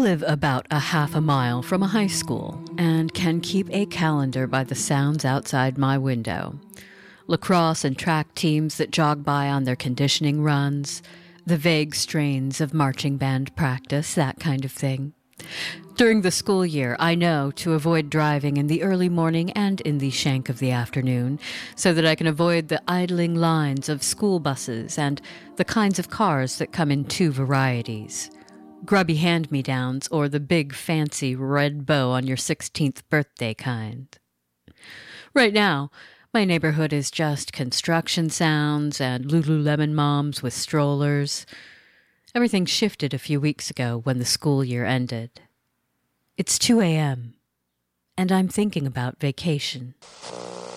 live about a half a mile from a high school and can keep a calendar by the sounds outside my window. Lacrosse and track teams that jog by on their conditioning runs, the vague strains of marching band practice, that kind of thing. During the school year, I know to avoid driving in the early morning and in the shank of the afternoon, so that I can avoid the idling lines of school buses and the kinds of cars that come in two varieties. Grubby hand-me-downs or the big fancy red bow on your 16th birthday kind. Right now, my neighborhood is just construction sounds and Lululemon moms with strollers. Everything shifted a few weeks ago when the school year ended. It's 2 a.m., and I'm thinking about vacation.